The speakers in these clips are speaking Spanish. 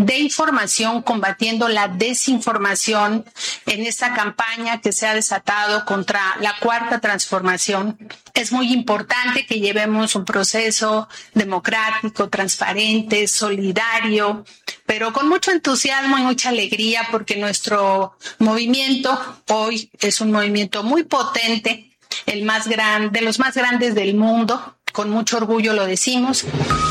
de información, combatiendo la desinformación en esta campaña que se ha desatado contra la Cuarta Transformación. Es muy importante que llevemos un proceso democrático, transparente, solidario, pero con mucho entusiasmo y mucha alegría, porque nuestro movimiento hoy es un movimiento muy potente, el más grande, de los más grandes del mundo. Con mucho orgullo lo decimos.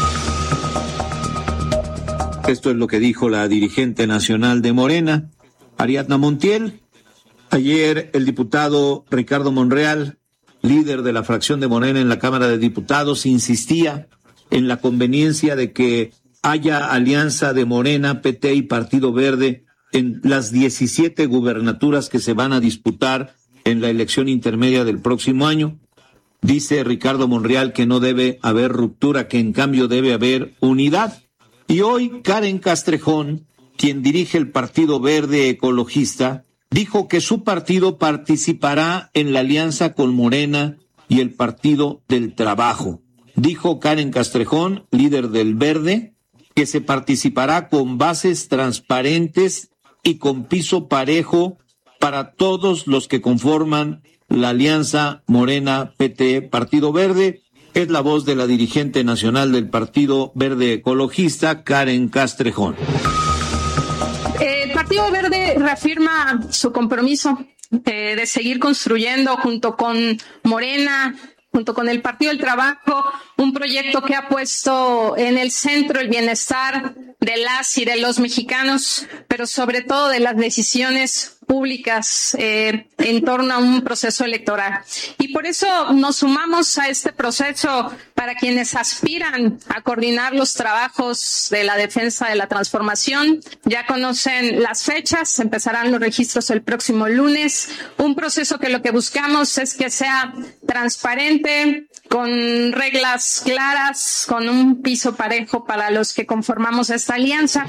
Esto es lo que dijo la dirigente nacional de Morena, Ariadna Montiel. Ayer el diputado Ricardo Monreal, líder de la fracción de Morena en la Cámara de Diputados, insistía en la conveniencia de que haya alianza de Morena, PT y Partido Verde en las 17 gubernaturas que se van a disputar en la elección intermedia del próximo año. Dice Ricardo Monreal que no debe haber ruptura, que en cambio debe haber unidad. Y hoy Karen Castrejón, quien dirige el Partido Verde Ecologista, dijo que su partido participará en la alianza con Morena y el Partido del Trabajo. Dijo Karen Castrejón, líder del Verde, que se participará con bases transparentes y con piso parejo para todos los que conforman la alianza Morena, PT, Partido Verde. Es la voz de la dirigente nacional del Partido Verde Ecologista, Karen Castrejón. El Partido Verde reafirma su compromiso de seguir construyendo junto con Morena, junto con el Partido del Trabajo, un proyecto que ha puesto en el centro el bienestar de las y de los mexicanos, pero sobre todo de las decisiones públicas en torno a un proceso electoral. Y por eso nos sumamos a este proceso para quienes aspiran a coordinar los trabajos de la defensa de la transformación. Ya conocen las fechas, empezarán los registros el próximo lunes. Un proceso que lo que buscamos es que sea transparente, con reglas claras, con un piso parejo para los que conformamos esta alianza.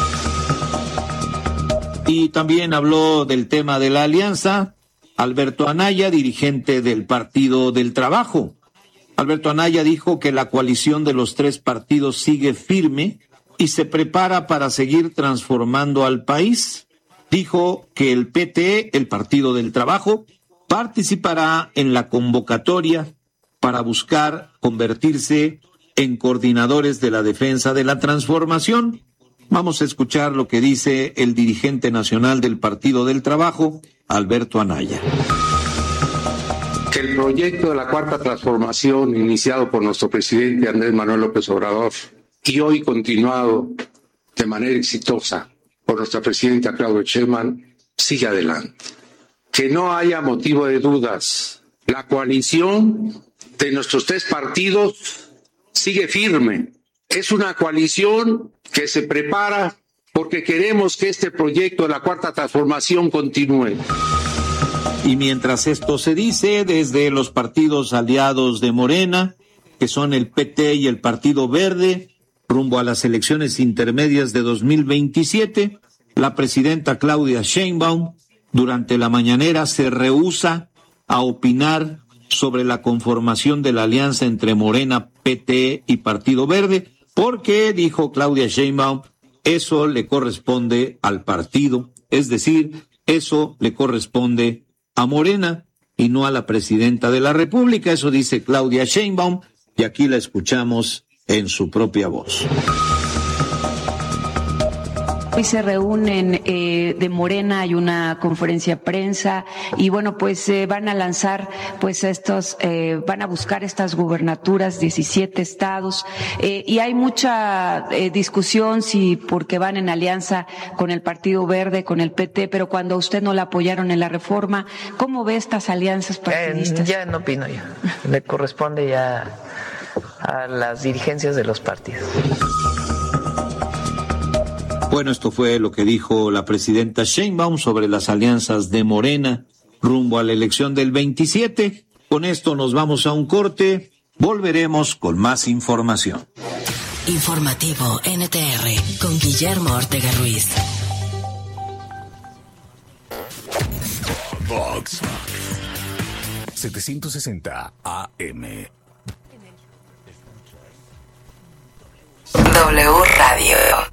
Y también habló del tema de la alianza Alberto Anaya, dirigente del Partido del Trabajo. Alberto Anaya dijo que la coalición de los tres partidos sigue firme y se prepara para seguir transformando al país. Dijo que el PT, el Partido del Trabajo, participará en la convocatoria para buscar convertirse en coordinadores de la defensa de la transformación. Vamos a escuchar lo que dice el dirigente nacional del Partido del Trabajo, Alberto Anaya. Que el proyecto de la Cuarta Transformación, iniciado por nuestro presidente Andrés Manuel López Obrador y hoy continuado de manera exitosa por nuestra presidenta Claudia Sheinbaum, sigue adelante. Que no haya motivo de dudas. La coalición de nuestros tres partidos sigue firme. Es una coalición que se prepara porque queremos que este proyecto de la Cuarta Transformación continúe. Y mientras esto se dice, desde los partidos aliados de Morena, que son el PT y el Partido Verde, rumbo a las elecciones intermedias de 2027, la presidenta Claudia Sheinbaum, durante la mañanera, se rehúsa a opinar sobre la conformación de la alianza entre Morena, PT y Partido Verde, porque, dijo Claudia Sheinbaum, eso le corresponde al partido, es decir, eso le corresponde a Morena y no a la presidenta de la República. Eso dice Claudia Sheinbaum y aquí la escuchamos en su propia voz. Hoy se reúnen de Morena, hay una conferencia de prensa y bueno, pues van a lanzar pues van a buscar estas gubernaturas, 17 estados, y hay mucha discusión si porque van en alianza con el Partido Verde, con el PT, pero cuando a usted no la apoyaron en la reforma, ¿cómo ve estas alianzas partidistas? Ya no opino yo, le corresponde ya a las dirigencias de los partidos. Bueno, esto fue lo que dijo la presidenta Sheinbaum sobre las alianzas de Morena rumbo a la elección del 27. Con esto nos vamos a un corte. Volveremos con más información. Informativo NTR con Guillermo Ortega Ruiz. Vox 760 AM. W Radio.